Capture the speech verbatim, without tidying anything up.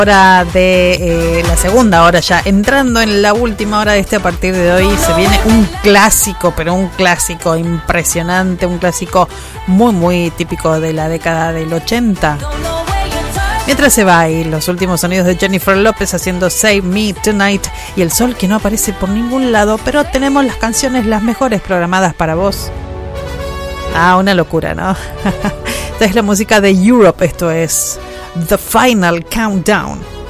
Hora de eh, la segunda hora, ya entrando en la última hora de este. A partir de hoy se viene un clásico, pero un clásico impresionante, un clásico muy muy típico de la década del ochenta. Mientras se va y los últimos sonidos de Jennifer López haciendo Save Me Tonight, y el sol que no aparece por ningún lado, pero tenemos las canciones las mejores programadas para vos. Ah, una locura, ¿no? Esta es la música de Europe, esto es The Final Countdown.